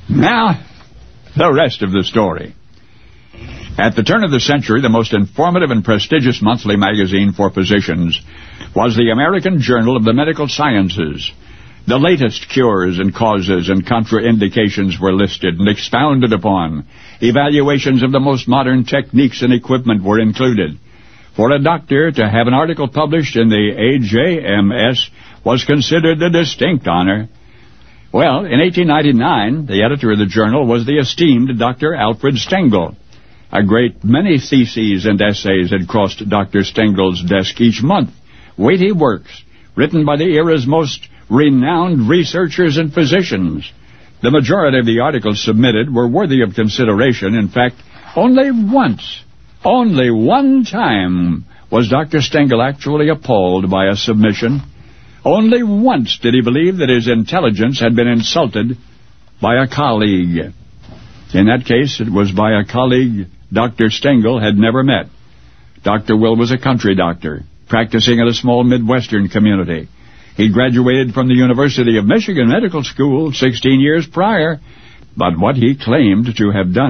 Now, the rest of the story. At the turn of the century, the most informative and prestigious monthly magazine for physicians was the American Journal of the Medical Sciences. The latest cures and causes and contraindications were listed and expounded upon. Evaluations of the most modern techniques and equipment were included. For a doctor to have an article published in the AJMS was considered a distinct honor. Well, in 1899, the editor of the journal was the esteemed Dr. Alfred Stengel. A great many theses and essays had crossed Dr. Stengel's desk each month. Weighty works, written by the era's most renowned researchers and physicians. The majority of the articles submitted were worthy of consideration. In fact, only one time was Dr. Stengel actually appalled by a submission. Only once did he believe that his intelligence had been insulted by a colleague. In that case, it was by a colleague Dr. Stengel had never met. Dr. Will was a country doctor, practicing at a small Midwestern community. He graduated from the University of Michigan Medical School 16 years prior, but what he claimed to have done